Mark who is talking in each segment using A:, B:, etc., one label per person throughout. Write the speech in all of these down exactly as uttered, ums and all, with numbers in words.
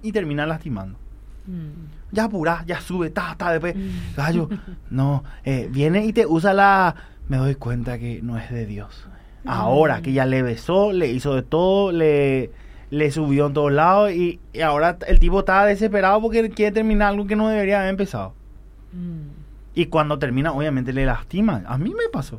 A: y termina lastimando.
B: Mm.
A: Ya apurás, ya sube, ta, ta, después, gallo, no, eh, viene y te usa la, me doy cuenta que no es de Dios. Ahora que ya le besó, le hizo de todo, le, le subió en todos lados y, y ahora el tipo está desesperado porque quiere terminar algo que no debería haber empezado.
B: Mm.
A: Y cuando termina, obviamente le lastima. A mí me pasó.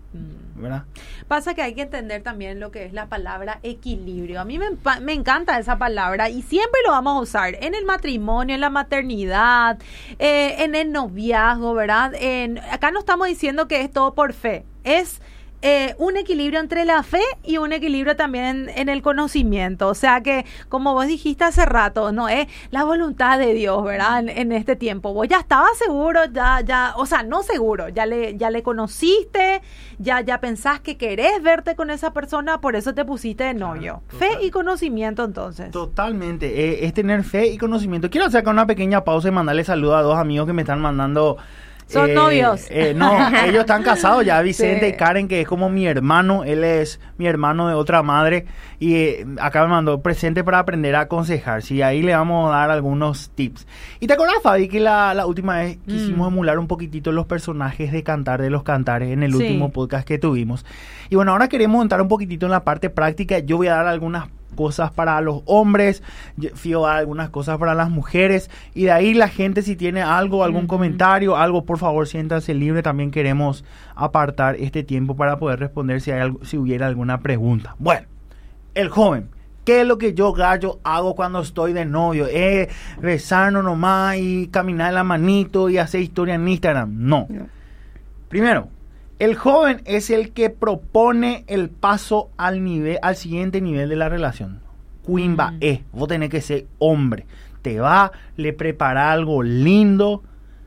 B: Mm.
A: ¿Verdad?
B: Pasa que hay que entender también lo que es la palabra equilibrio. A mí me, me encanta esa palabra y siempre lo vamos a usar en el matrimonio, en la maternidad, eh, en el noviazgo, ¿verdad? En, acá no estamos diciendo que es todo por fe, es eh, un equilibrio entre la fe y un equilibrio también en, en el conocimiento. O sea que, como vos dijiste hace rato, no es la voluntad de Dios, ¿verdad? En, en este tiempo. Vos ya estabas seguro, ya, ya, o sea, no seguro, ya le, ya le conociste, ya, ya pensás que querés verte con esa persona, por eso te pusiste de novio.
A: Claro,
B: Fe
A: total.
B: y conocimiento, entonces.
A: Totalmente, eh, es tener fe y conocimiento. Quiero hacer acá una pequeña pausa y mandarle saludos a dos amigos que me están mandando.
B: Son
A: eh,
B: novios.
A: Eh, no, ellos están casados ya, Vicente
B: Sí.
A: y Karen, que es como mi hermano, él es mi hermano de otra madre, y eh, acá me mandó presente para aprender a aconsejar, sí, ahí le vamos a dar algunos tips. ¿Y te acuerdas, Fabi, que la, la última vez quisimos
B: Mm.
A: emular un poquitito los personajes de Cantar de los Cantares en el
B: Sí.
A: último podcast que tuvimos? Y bueno, ahora queremos entrar un poquitito en la parte práctica. Yo voy a dar algunas cosas para los hombres, yo- Fío va a dar algunas cosas para las mujeres, y de ahí la gente, si tiene algo, algún
B: Ujú.
A: comentario, algo, por favor siéntanse libre. También queremos apartar este tiempo para poder responder si hay algo, si hubiera alguna pregunta. Bueno, el joven, ¿qué es lo que yo, gallo, hago cuando estoy de novio? ¿Eh, besarnos nomás y caminar la manito y hacer historia en Instagram? No.
C: No.
A: Primero, el joven es el que propone el paso al nivel, al siguiente nivel de la relación. Quimba
B: Mm.
A: es, vos tenés que ser hombre. Te va, le prepara algo lindo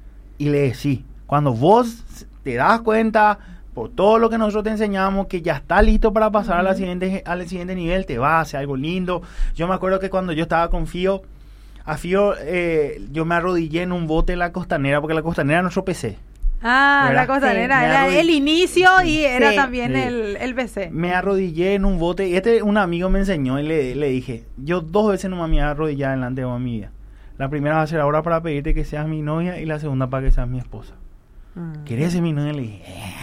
A: y le decís. Cuando vos te das cuenta, por todo lo que nosotros te enseñamos, que ya está listo para pasar a la siguiente, al siguiente nivel, te va a hacer algo lindo. Yo me acuerdo que cuando yo estaba con Fío, a Fío, eh, yo me arrodillé en un bote en la Costanera, porque la Costanera no tropecé.
B: Ah,
A: ¿Verdad?
B: la costanera
A: Sí, me
B: era
A: arrodillé.
B: el inicio y era
C: Sí.
B: también
A: Sí.
B: el, el B C.
A: Me arrodillé en un bote y este un amigo me enseñó y le, le dije, yo dos veces nomás me voy a arrodillar delante de vos en mi vida. La primera va a ser ahora para pedirte que seas mi novia y la segunda para que seas mi esposa.
B: Mm.
A: ¿Querés ser mi novia? Le dije, "Eh".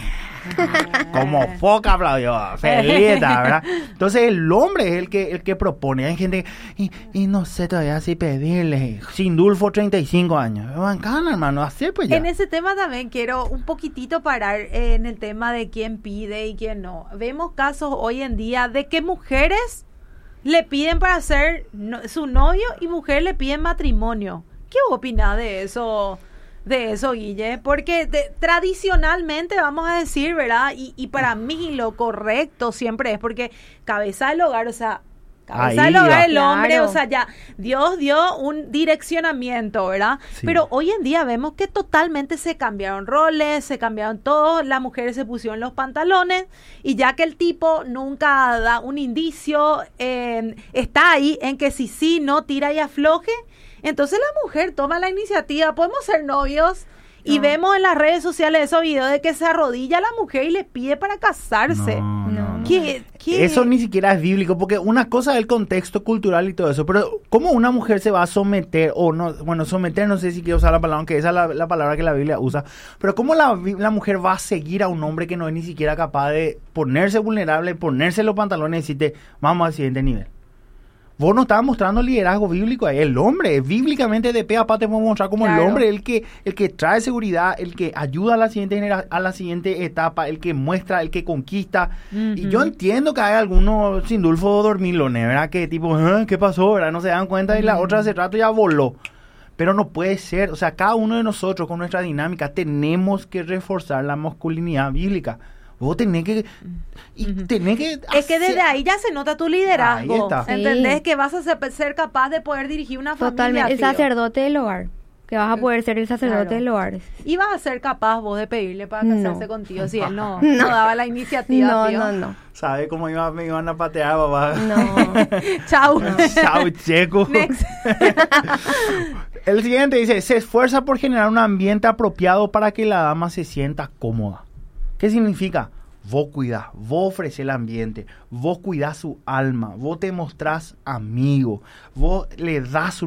A: Como foca aplaudió, feliz, ¿verdad? Entonces el hombre es el que el que propone. Hay gente que, y, y no sé todavía si pedirle. Sindulfo, treinta y cinco años. Bancana, hermano, hacer pues ya.
B: En ese tema también quiero un poquitito parar eh, en el tema de quién pide y quién no. Vemos casos hoy en día de que mujeres le piden para ser no- su novio y mujeres le piden matrimonio. ¿Qué opinas de eso, de eso, Guille? Porque de- tradicionalmente, vamos a decir, ¿verdad? Y, y para mí lo correcto siempre es porque cabeza del hogar, o sea, cabeza
A: Ahí
B: del hogar
A: va.
B: el hombre,
C: Claro.
B: o sea, ya Dios dio un direccionamiento, ¿verdad?
A: Sí.
B: Pero hoy en día vemos que totalmente se cambiaron roles, se cambiaron todo, las mujeres se pusieron los pantalones y ya que el tipo nunca da un indicio, eh, está ahí en que si sí, no, tira y afloje, entonces la mujer toma la iniciativa, podemos ser novios. Y
C: No.
B: vemos en las redes sociales esos videos de que se arrodilla la mujer y le pide para casarse.
A: No, no, no.
B: ¿Qué, qué?
A: Eso ni siquiera es bíblico, porque una cosa es el contexto cultural y todo eso, pero ¿cómo una mujer se va a someter, o no, bueno, someter, no sé si quiero usar la palabra, aunque esa es la, la palabra que la Biblia usa, pero cómo la, vi- la mujer va a seguir a un hombre que no es ni siquiera capaz de ponerse vulnerable, ponerse los pantalones y decirte, vamos al siguiente nivel? Vos no estabas mostrando liderazgo bíblico ahí. El hombre, bíblicamente de pe a pa te podemos mostrar como
B: Claro.
A: el hombre, el que, el que trae seguridad, el que ayuda a la siguiente genera- a la siguiente etapa, el que muestra, el que conquista. Y yo entiendo que hay algunos sindulfos dormilones, ¿verdad? Que tipo, "Ah, ¿qué pasó? ¿Verdad? No se dan cuenta y la otra hace rato ya voló. Pero no puede ser. O sea, cada uno de nosotros con nuestra dinámica tenemos que reforzar la masculinidad bíblica. Vos tenés que... Y
B: Ujú.
A: tenés que...
B: Es que desde
A: hacer-
B: ahí ya se nota tu liderazgo.
A: Ahí está.
B: ¿Entendés?
C: Sí.
B: Que vas a ser, ser capaz de poder dirigir una
C: Totalmente.
B: familia.
C: El
B: tío.
C: sacerdote del hogar. Que vas a poder ser el sacerdote
B: Claro.
C: del hogar.
B: Y vas a ser capaz vos de pedirle para casarse
C: No.
B: contigo si él no, no daba la iniciativa.
C: No,
B: tío.
C: no, no.
A: ¿Sabe cómo iba, me iban a patear, papá?
C: No.
B: Chau.
A: Chao, checo.
B: Next.
A: El siguiente dice, se esfuerza por generar un ambiente apropiado para que la dama se sienta cómoda. ¿Qué significa? Vos cuidás, vos ofrecés el ambiente, vos cuidás su alma, vos te mostrás amigo, vos le das su